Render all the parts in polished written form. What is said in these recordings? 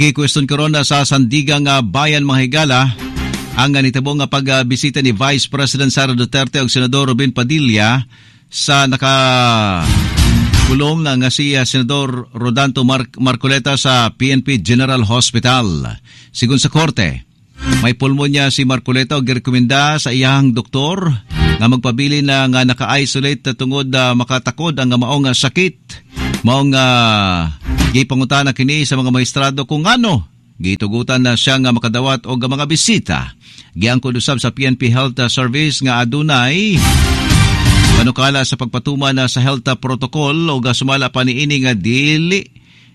Gi-question karon sa sandigang bayan mga higala ang nitabo nga pagbisita ni Vice President Sara Duterte ug Senador Robin Padilla sa nakakulong na nga si Senador Rodanto Marcoleta sa PNP General Hospital. Sigun sa korte, may pulmonya si Marcoleta ug girekomenda sa iyang doktor nga magpabili na nga naka-isolate tungod makatakod ang maong sakit. Maong gipangutana kini sa mga maestrado kung ano gitugutan na siya nga makadawat og mga bisita. Giangkod usab sa PNP Health Service nga adunay manukala sa pagpatuman sa health protocol o sumala pa niini nga dili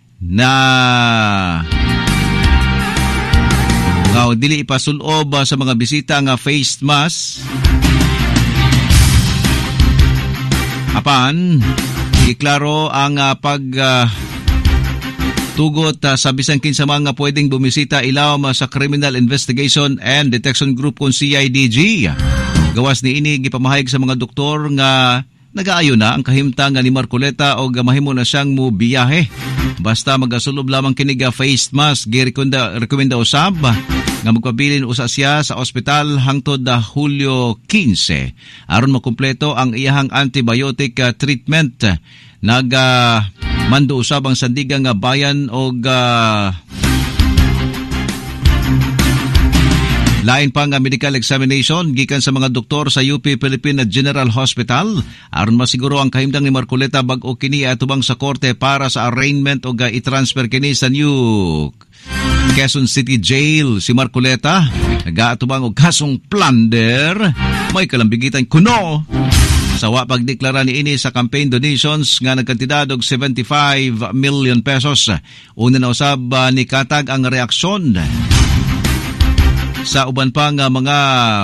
ipasulob sa mga bisita nga face mask. Apan iklaro ang tugot sa bisan kinsa mga pwedeng bumisita ilawom sa Criminal Investigation and Detection Group kung CIDG. Gawas ni ini gipamahayag sa mga doktor nga nagaayo na ang kahimtang ni Marcoleta o mahimo na siyang mubiyahe. Basta magasulob lamang kini face mask girekomenda usab nga magpabilin usa siya sa ospital hangtod Hulyo 15 aron makumpleto ang iyahang antibiotic treatment. Mando usab ang sandigang bayan og lain pa nga medical examination gikan sa mga doktor sa UP Philippine General Hospital aron masiguro ang kahimtang ni Marcoleta bag-o kini atubang sa korte para sa arraignment o i-transfer kini sa New Quezon City Jail. Si Marcoleta nagaatubang og kasong plunder, may kalambigitan kuno sa wa pagdeklara niini sa campaign donations nga nagkantidad og 75 million pesos. Una na usab ni katag ang reaksyon sa uban pa nga mga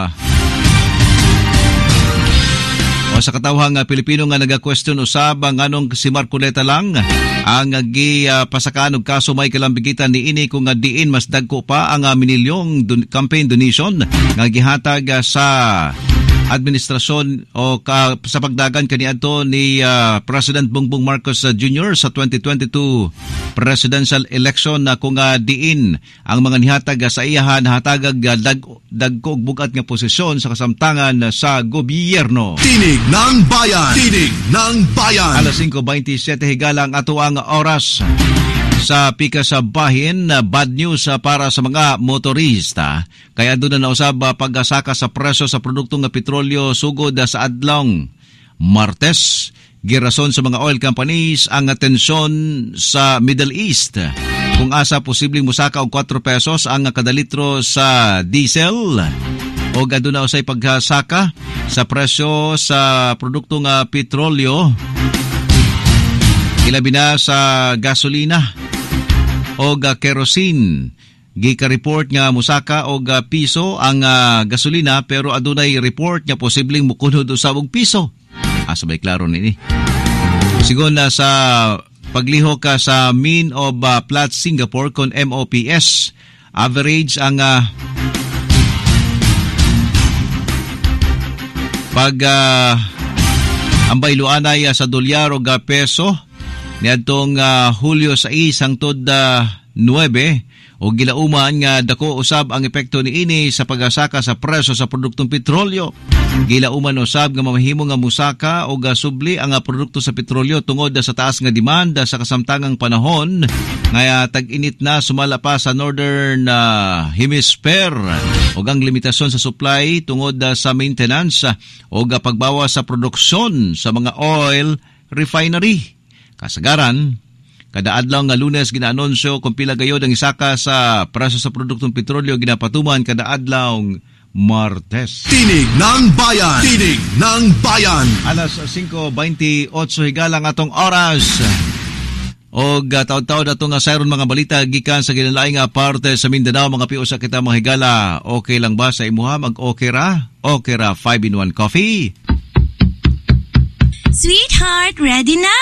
sa katawhang Pilipino nga naga-question usab nganong si Marcoleta lang ang pasakaan og kaso may kalambigitan niini kung diin mas dagko pa ang minilyong campaign donation nga gihatag sa administrasyon o sa pagdagan kaniadto ni President Bongbong Marcos Jr. sa 2022 presidential election na kung diin ang mga nihatag sa iyahan hatagag dagko bugat nga posisyon sa kasamtangan sa gobyerno. Tinig ng Bayan! Tinig ng Bayan! Alas 5:27 higala ang ato ang oras. Sa pika sa bahin, bad news para sa mga motorista. Kaya doon na nausab pag-asaka sa presyo sa produktong petrolyo sugod sa adlong Martes. Girason sa mga oil companies ang atensyon sa Middle East. Kung asa posibleng musaka og 4 pesos ang kada litro sa diesel. O doon na usay pagsaka sa presyo sa produktong petrolyo. Ilabi na sa gasolina o kerosene. Gika-report nga musaka og piso ang gasolina pero adunay report nga posibleng mukunod usab og piso. Sabay klaro nini. Sigon na sa paglihok sa Mean of Platts Singapore kon MOPS, average ang ang bayluanay sa dolyar o peso niadtong Hulyo 6 hangtod 9 o gilauman nga dako usab ang epekto niini sa pagasaka sa presyo sa produktong petrolyo. Gilauman usab nga mamahimo nga musaka o gasubli ang produkto sa petrolyo tungod sa taas nga demanda sa kasamtangang panahon nga tag-init na sumala pa sa Northern Hemisphere o ang limitasyon sa supply tungod sa maintenance o pagbawas sa produksyon sa mga oil refinery. Kasagaran, kada adlaw nga Lunes ginaanunsyo kung pila gayod ang isaka sa presyo sa produktong petrolyo ginapatuman kada adlaw Martes. Tinig ng Bayan! Tinig ng Bayan! Alas 5:28 higalang atong oras. O taon-taon atong sayron mga balita gikan sa ginalaing parte sa Mindanao. Mga piusa kita mga higala, okay lang ba sa imuha? Mag-okay ra? Okay ra 5-in-1 coffee. Sweetheart, ready na!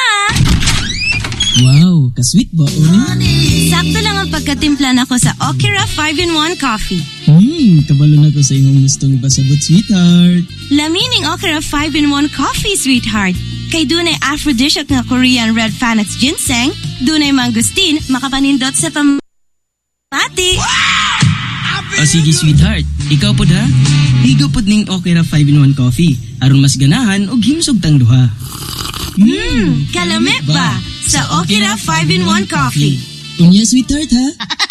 Wow, ka-sweet ba, Sakto lang ang pagkatimpla nako sa Okira 5-in-1 coffee. Kabalo na ko sa imong gustong ipasabot, sweetheart. Lamining Okira 5-in-1 coffee, sweetheart. Kay dunay aphrodisiac nga Korean red Phoenix ginseng, dunay mangosteen, makapanindot sa Pati! O sige sweetheart, ikaw po da? Higo po ning Okira 5-in-1 coffee. Aron mas ganahan og himsog tang duha. Kalame ba? Sa Okira 5-in-1 coffee. Unya sweetheart ha?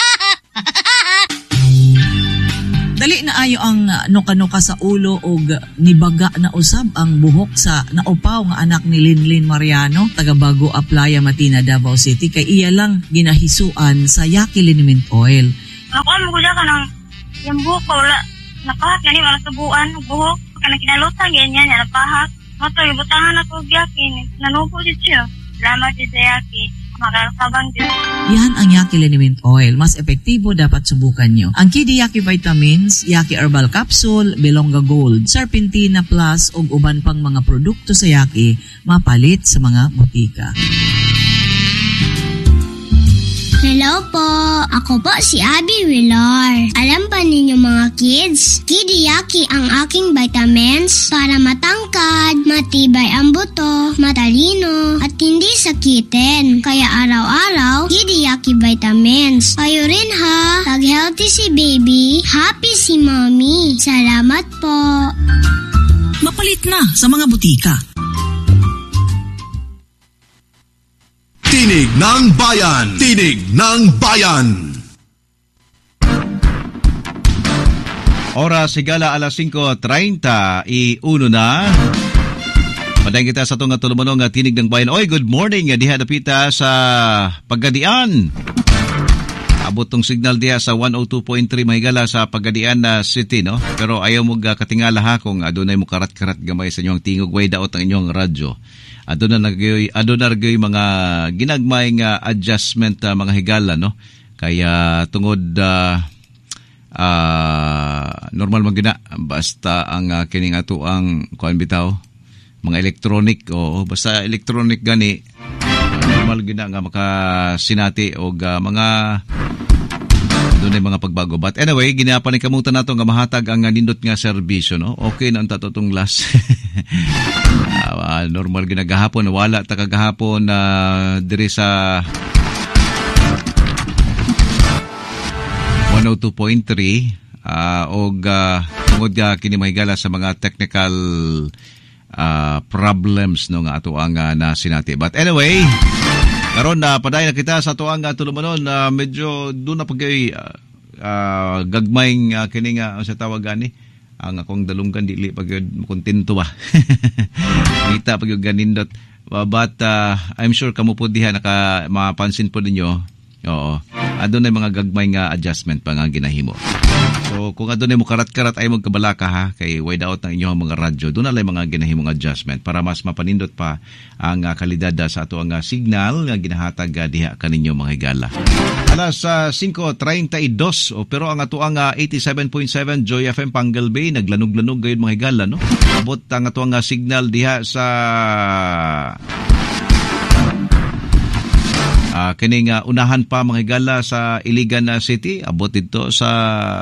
Dali na ayo ang nuka-nuka sa ulo og nibaga na usab ang buhok sa naupaw nga anak ni Linlin Mariano, taga Bago Aplaya, Matina, Davao City. Kay iya lang ginahisuan sa Yaki Liniment Oil. Ako mo gudya ka ng yung buhok ko, wala napahat nga ni wala tubuan ng buhok. Kana kinalutan ganyan niya napahat. Mato ibutangan ako Yaki, nanupo siya. Salamat sa Yaki. Makakabang din. Yan ang Yaki Liniment Oil. Mas epektibo, dapat subukan nyo. Ang Kidi Yaki Vitamins, Yaki Herbal Capsule, Belonga Gold, Serpentina Plus, ug uban pang mga produkto sa Yaki, mapalit sa mga butika. Hello po! Ako po si Abby Villar. Alam ba ninyo mga kids? Kidi Yaki ang aking vitamins para matangkad, matibay ang buto, matalino, at hindi sakitin. Kaya araw-araw, Kidi Yaki vitamins. Kayo rin ha! Pag-healthy si baby, happy si mommy. Salamat po! Mapalit na sa mga butika. Tinig ng Bayan! Tinig ng Bayan! Oras higala alas 5:31 na. Padayon kita sa itong tulumanong Tinig ng Bayan. Oy, good morning. Diha napita sa Pagadian. Abot tong signal diha sa 102.3 mahigala sa Pagadian na City, no? Pero ayaw mo katingala ha kung adunay mo karat-karat gamay sa inyong tingog way daot ang inyong radyo. Aduna nagyoy mga ginagmay nga adjustment mga higala, no? Kaya tungod normal magina basta ang kining ato ang kuan bitaw mga electronic o basta electronic gani normal gina nga makasinati og mga dunay mga pagbago. But anyway, ginapanikamutan nato nga mahatag ang nindot nga serbisyo, no? Okay na ang tatotong last. Normal ginagahapon, wala ta kagahapon na diri sa 102.3 og tungod kini mahigala sa mga technical problems, no, nga ato ang nasinati. But anyway, karon na padayon na kita sa ato ang tulumanon, medyo doon na pagay gagmayng kini nga sa tawag gani ang akong dalunggan dili pag kontento ba. Kita pag ganindot. But I'm sure kamo po diha naka mapansin po ninyo. Oo. Adunay mga gagmay nga adjustment pa nga ginahimo. So kung adunay mo karat-karat ay magkabalaka ha kay way daot ng inyong mga radyo, doon na lang mga ginahimong adjustment para mas mapanindot pa ang kalidad sa ato ang signal nga ginahatag diha kaninyo mga higala. Alas 5:32 pero ang ato ang 87.7 Joy FM Pangal Bay naglanog-lanog gayud mga higala, no? Abot ang ato ang signal diha sa kining unahan pa mga higala sa Iligan City, abot dito sa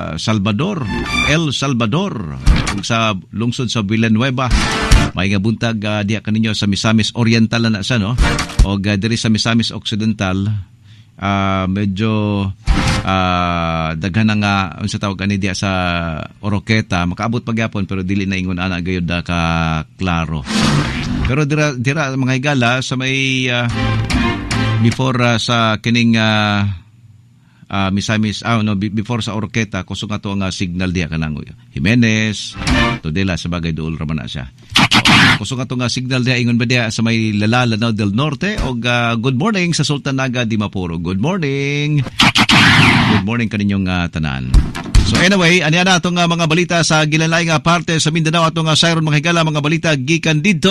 El Salvador, sa lungsod sa Villanueva. May nga buntag diha kaninyo sa Misamis Oriental na sa, no? O diri sa Misamis Occidental, medyo daghan nga unsa tawag ani diha sa Oroqueta, makaabot pagyapon pero dili na ingon ana gayud ka klaro. Pero dira mga higala sa may before sa kining Misamis before sa Oroqueta kusog ato nga signal diha kanang Jimenez Tudela sa bagay duol ra man na siya. Kusog ato nga signal diha ingon ba diha sa may Lanao del Norte og good morning sa Sultanaga Dimapuro. Good morning. Good morning kaninyong tanan. So anyway, ani na atong mga balita sa gilalay nga parte sa Mindanao atong sayron mga higala mga balita gikan didto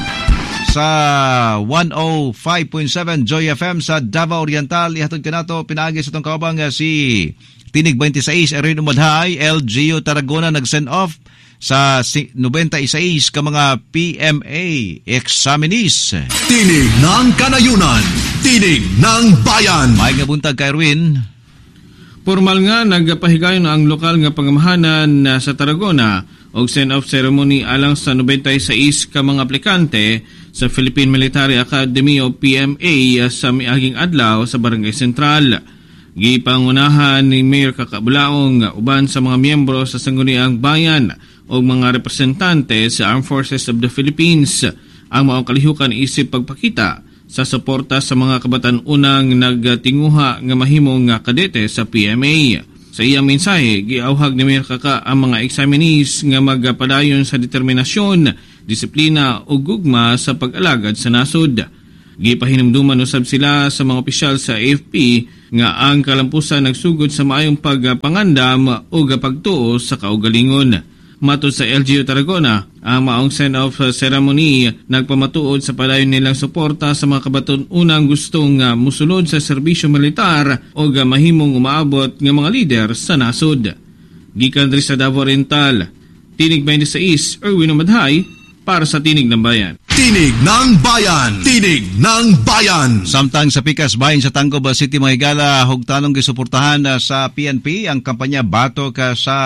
sa 105.7 Joy FM sa Davao Oriental. Ihatod ka nato pinaagi sa itong kaubang si Tinig 26 Erin Umadhay, LGU Tarragona nag-send off sa 96 ka mga PMA examinees. Tinig ng Kanayunan, Tinig ng Bayan. May nga buntag kay Erwin. Formal nga nagpahigayon ang lokal nga pangamahanan sa Tarragona og send-off ceremony alang sa 96 ka mga aplikante sa Philippine Military Academy o PMA sa miaging adlaw sa Barangay Sentral. Gipangunahan ni Mayor Kakabulaong uban sa mga miyembro sa Sangguniang Bayan o mga representante sa Armed Forces of the Philippines ang maong kalihukan isip pagpakita sa suporta sa mga kabatan-unang nagtinguha nga mahimong kadete sa PMA. Sa iyang mensahe, giauhag ni Mayor Kaka ang mga examinees nga magpadayon sa determinasyon, disiplina o gugma sa pag-alagad sa nasod. Gipahinumduman usab sila sa mga opisyal sa AFP nga ang kalampusan nagsugod sa maayong pagpangandam o pagtuo sa kaugalingon. Matod sa LGU Tarragona, ang maong send-off ceremony nagpamatuod sa padayon nilang suporta sa mga kabaton-unang gustong musulod sa serbisyo militar o mahimong umaabot ng mga lider sa nasod. Gikan diri sa Davao Oriental, Tinig 26, Erwin Umadhay para sa Tinig ng Bayan. Tinig ng Bayan! Tinig ng Bayan! Samtang sa Pikas Bayan sa Tangkob City, Mahigala, hugtanong gisuportahan sa PNP ang kampanya Bato ka sa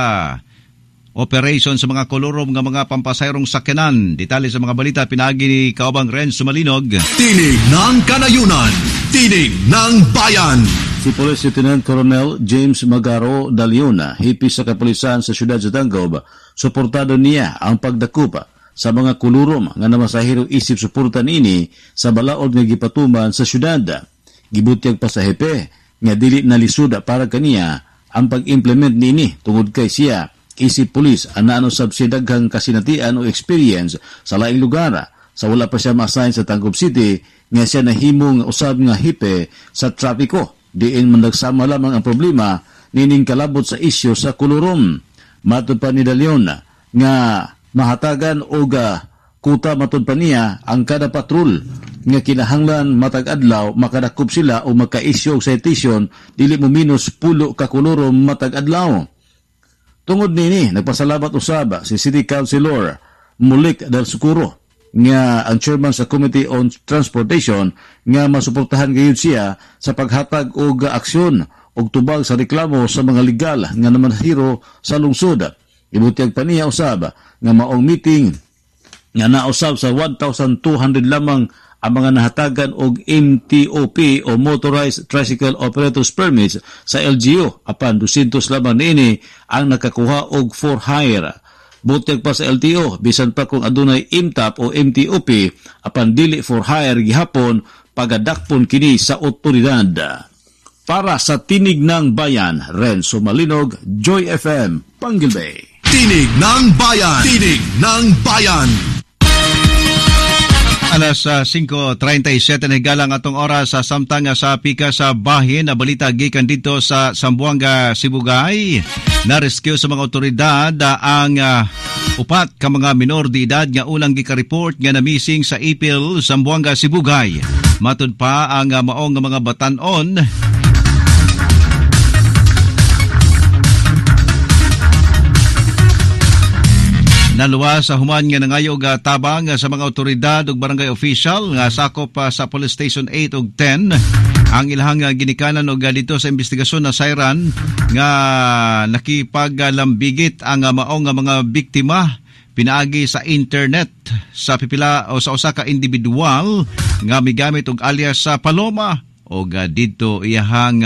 operation sa mga kolorom nga mga pampasayrong sakyanan. Detalye sa mga balita pinagi ni Kaobang Renzo Malinog. Tinig ng Kanayunan! Tinig ng Bayan! Si Police Lieutenant Colonel James Magaro Daliona, hipis sa kapulisan sa siyudad sa Tangkob, suportado niya ang pagdakupa sa mga kulurom nga namasahiro isip suportan ini sa balaod nga gipatuman sa siyudad. Gibutyag pa sa hepe nga dili nalisud para kaniya ang pag-implement nini tungod kay siya isip pulis ano sab si daghang kasinatian o experience sa laing lugar sa wala pa siya ma-assign sa Tangkob City nga siya nahimong usab nga hipe sa trapiko diin man nagsama lamang ang problema nining kalabot sa isyu sa kulurom. Matod pa ni Dalion nga mahatagan o kuta matod pa niya ang kada patrol nga kinahanglan matag adlaw makadakop sila o magka-issue og citation dili mo minus 10 ka kulurom matag adlaw. Tungod nini, nagpasalamat usab si City Councilor Mulik Del Sucuro nga ang chairman sa Committee on Transportation nga masuportahan gayud siya sa paghatag og aksyon og tubag sa reklamo sa mga legal nga namanhiro sa lungsod. Ibutyag pa niya usab nga maong meeting nga nausab sa 1,200 lamang ang mga nahatagan og MTOP o Motorized Tricycle Operators Permits sa LGU. Apan 200 lamang niini ang nakakuha og for hire. Butyag pa sa LTO, bisan pa kung adunay MTAP o MTOP, apan dili for hire gihapon pagadakpon kini sa otoridad. Para sa Tinig ng Bayan, Renzo Malinog, Joy FM, Panggilbay. Tinig ng Bayan! Tinig ng Bayan! Alas 5:37 na higalang atong oras sa samtang sa Pikas Bahin na balita gikan dito sa Zamboanga, Sibugay. Na-rescue sa mga otoridad ang upat ka mga minor de edad nga ulang gika-report nga na-missing sa Ipil, Zamboanga, Sibugay. Matud pa ang maong mga batan-on naluwas sa human nga nangayog tabang sa mga otoridad ug barangay official nga sakop sa Police Station 8 ug 10 ang ilahang ginikanan og dito sa investigasyon na sayran nga nakipaglambigit ang maong mga biktima pinaagi sa internet sa pipila o sa usa ka individual nga migamit og alias sa Paloma og dito iyahang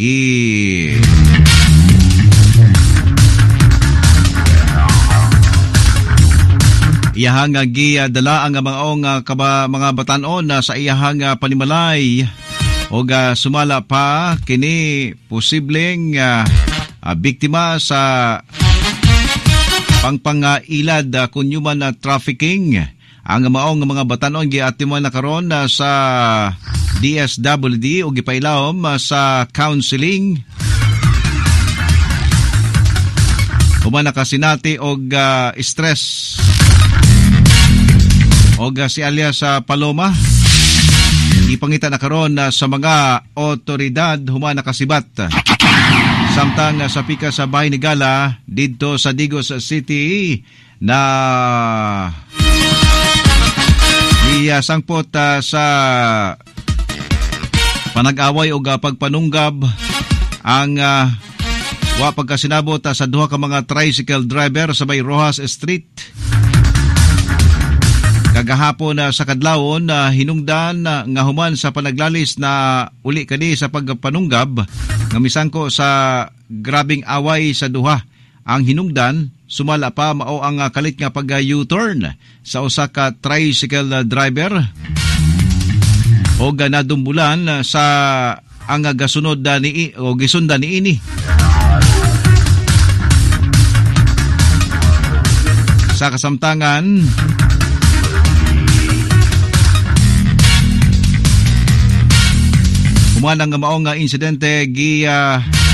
iyahang gidala ang mga batanon sa iyahang panimalay o sumala pa kini posibleng biktima sa pangpangilad kun human trafficking. Ang maong mga batanon giatiman na karon sa DSWD o gipailawom sa counseling. Human nakasinati og stress og si alias Paloma ipangita na karon sa mga otoridad human nakasibat. Samtang sa Pikas Bahin ni Gala dito sa Digos City na sangpot sa panag-away o pagpanunggab ang wa pagkasinabot sa duha ka mga tricycle driver sa Bay Rojas Street. Kagahapon sa kadlawon hinungdan nga human sa panaglalis na uli kani sa pagpanunggab nga misangko sa grabing away sa duha. Ang hinungdan, sumala pa mao ang kalit nga pag-U-turn sa usa ka tricycle driver o nadumbulan sa ang gasunod ni o gisundan ni ini. Sa kasamtangan, human ang maong insidente